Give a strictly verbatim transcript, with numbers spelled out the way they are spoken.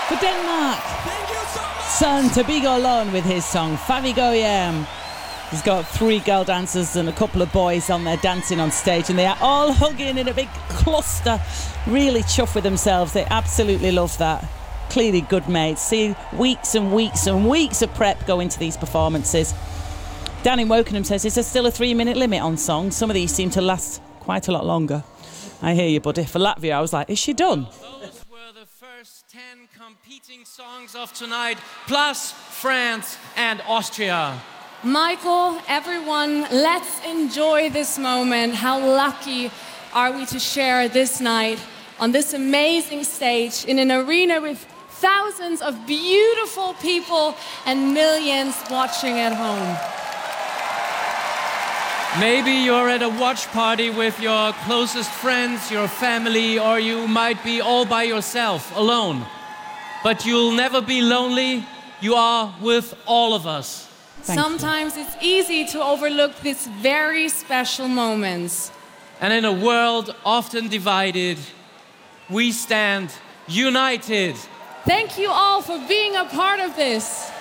for Denmark. Thank you so much. Son Tabigo Lon with his song Favi Goyam. He's got three girl dancers and a couple of boys on there dancing on stage, and they are all hugging in a big cluster, really chuffed with themselves. They absolutely love that. Clearly good mates. See weeks and weeks and weeks of prep go into these performances. Dan in Wokenham says, is there still a three minute limit on songs? Some of these seem to last quite a lot longer. I hear you, buddy. For Latvia, I was like, is she done? Those were the first ten competing songs of tonight, plus France and Austria. Michael, everyone, let's enjoy this moment. How lucky are we to share this night on this amazing stage in an arena with thousands of beautiful people and millions watching at home. Maybe you're at a watch party with your closest friends, your family, or you might be all by yourself, alone. But you'll never be lonely. You are with all of us. Thank Sometimes you. It's easy to overlook these very special moments. And in a world often divided, we stand united. Thank you all for being a part of this.